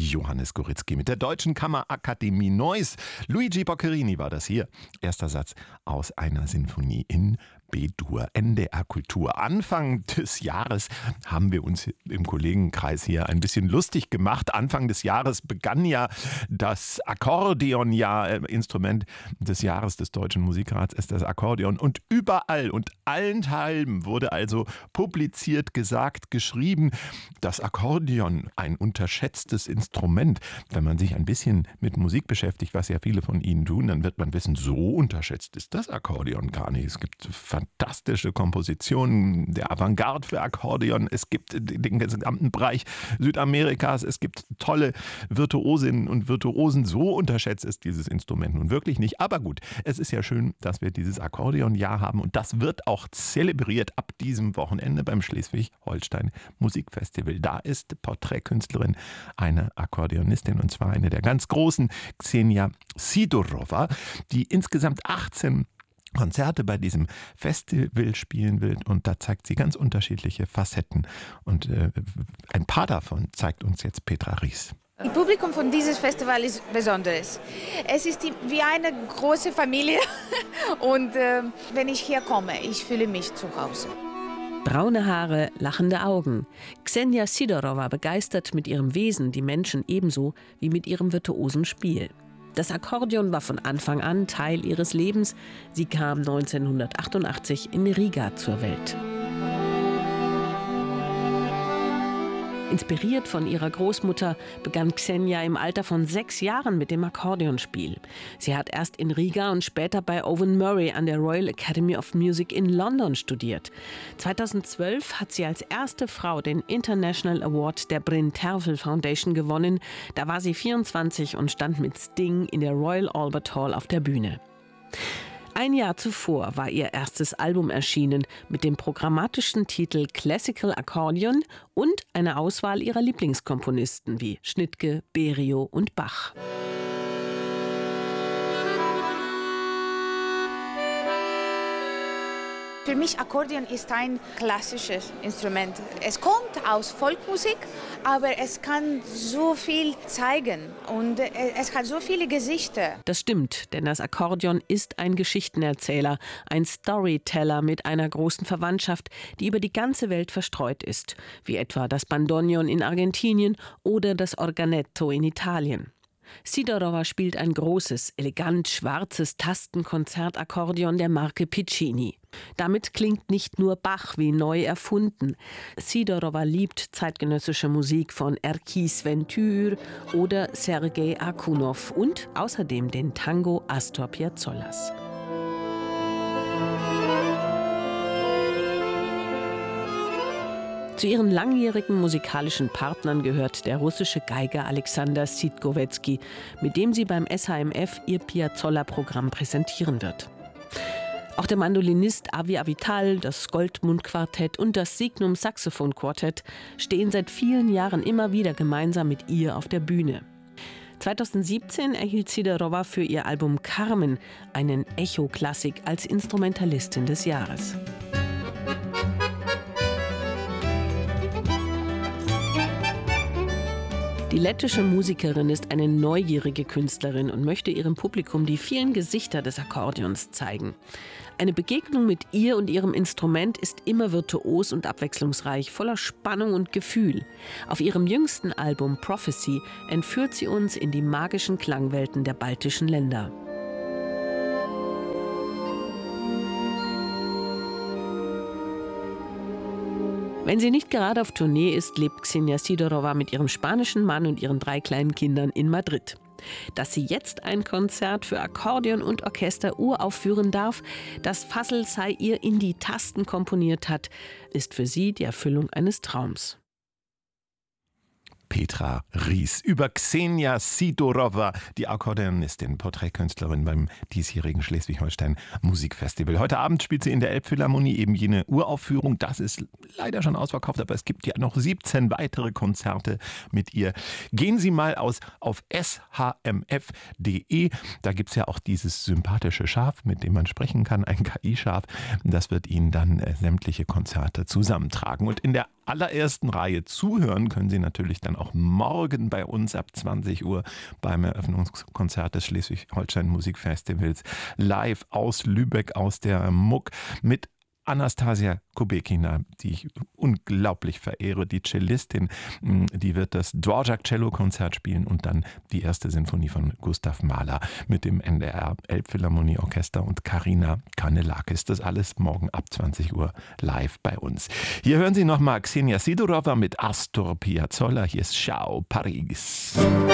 Johannes Goritzky mit der Deutschen Kammerakademie Neuss. Luigi Boccherini war das hier. Erster Satz aus einer Sinfonie in B-Dur, NDR Kultur. Anfang des Jahres haben wir uns im Kollegenkreis hier ein bisschen lustig gemacht. Anfang des Jahres begann ja das Akkordeonjahr, Instrument des Jahres des Deutschen Musikrats ist das Akkordeon. Und überall und allenthalben wurde also publiziert, gesagt, geschrieben, das Akkordeon, ein unterschätztes Instrument. Wenn man sich ein bisschen mit Musik beschäftigt, was ja viele von Ihnen tun, dann wird man wissen, so unterschätzt ist das Akkordeon gar nicht. Es gibt fantastische Kompositionen der Avantgarde für Akkordeon. Es gibt den gesamten Bereich Südamerikas. Es gibt tolle Virtuosinnen und Virtuosen. So unterschätzt ist dieses Instrument nun wirklich nicht. Aber gut, es ist ja schön, dass wir dieses Akkordeonjahr haben. Und das wird auch zelebriert ab diesem Wochenende beim Schleswig-Holstein Musikfestival. Da ist Porträtkünstlerin eine Akkordeonistin, und zwar eine der ganz großen, Ksenia Sidorova, die insgesamt 18 Konzerte bei diesem Festival spielen will, und da zeigt sie ganz unterschiedliche Facetten, und ein paar davon zeigt uns jetzt Petra Ries. Das Publikum von diesem Festival ist besonderes. Es ist wie eine große Familie und wenn ich hier komme, ich fühle mich zu Hause. Braune Haare, lachende Augen. Ksenia Sidorova begeistert mit ihrem Wesen die Menschen ebenso wie mit ihrem virtuosen Spiel. Das Akkordeon war von Anfang an Teil ihres Lebens. Sie kam 1988 in Riga zur Welt. Inspiriert von ihrer Großmutter begann Ksenia im Alter von 6 Jahren mit dem Akkordeonspiel. Sie hat erst in Riga und später bei Owen Murray an der Royal Academy of Music in London studiert. 2012 hat sie als erste Frau den International Award der Bryn Terfel Foundation gewonnen. Da war sie 24 und stand mit Sting in der Royal Albert Hall auf der Bühne. Ein Jahr zuvor war ihr erstes Album erschienen mit dem programmatischen Titel Classical Accordion und einer Auswahl ihrer Lieblingskomponisten wie Schnittke, Berio und Bach. Für mich Akkordeon ist ein klassisches Instrument. Es kommt aus Folkmusik, aber es kann so viel zeigen und es hat so viele Gesichter. Das stimmt, denn das Akkordeon ist ein Geschichtenerzähler, ein Storyteller mit einer großen Verwandtschaft, die über die ganze Welt verstreut ist, wie etwa das Bandoneon in Argentinien oder das Organetto in Italien. Sidorova spielt ein großes, elegant schwarzes Tastenkonzertakkordeon der Marke Piccini. Damit klingt nicht nur Bach wie neu erfunden. Sidorova liebt zeitgenössische Musik von Erkis Ventur oder Sergei Akunov und außerdem den Tango Astor Piazzollas. Zu ihren langjährigen musikalischen Partnern gehört der russische Geiger Alexander Sidgowetsky, mit dem sie beim SHMF ihr Piazzolla-Programm präsentieren wird. Auch der Mandolinist Avi Avital, das Goldmund-Quartett und das Signum-Saxophon-Quartett stehen seit vielen Jahren immer wieder gemeinsam mit ihr auf der Bühne. 2017 erhielt Sidorova für ihr Album Carmen einen Echo-Klassik als Instrumentalistin des Jahres. Die lettische Musikerin ist eine neugierige Künstlerin und möchte ihrem Publikum die vielen Gesichter des Akkordeons zeigen. Eine Begegnung mit ihr und ihrem Instrument ist immer virtuos und abwechslungsreich, voller Spannung und Gefühl. Auf ihrem jüngsten Album Prophecy entführt sie uns in die magischen Klangwelten der baltischen Länder. Wenn sie nicht gerade auf Tournee ist, lebt Ksenia Sidorova mit ihrem spanischen Mann und ihren 3 kleinen Kindern in Madrid. Dass sie jetzt ein Konzert für Akkordeon und Orchester uraufführen darf, das Fassel sei ihr in die Tasten komponiert hat, ist für sie die Erfüllung eines Traums. Petra Ries über Ksenia Sidorova, die Akkordeonistin, Porträtkünstlerin beim diesjährigen Schleswig-Holstein Musikfestival. Heute Abend spielt sie in der Elbphilharmonie eben jene Uraufführung. Das ist leider schon ausverkauft, aber es gibt ja noch 17 weitere Konzerte mit ihr. Gehen Sie mal auf shmf.de. Da gibt es ja auch dieses sympathische Schaf, mit dem man sprechen kann, ein KI-Schaf. Das wird Ihnen dann sämtliche Konzerte zusammentragen. Und in der allerersten Reihe zuhören können Sie natürlich dann auch morgen bei uns ab 20 Uhr beim Eröffnungskonzert des Schleswig-Holstein Musikfestivals live aus Lübeck, aus der Muck mit Anastasia Kubekina, die ich unglaublich verehre, die Cellistin, die wird das Dvorak-Cello-Konzert spielen und dann die erste Sinfonie von Gustav Mahler mit dem NDR Elbphilharmonie-Orchester und Karina Kanelakis. Das alles morgen ab 20 Uhr live bei uns. Hier hören Sie nochmal Xenia Sidorova mit Astor Piazzolla. Hier ist Ciao Paris.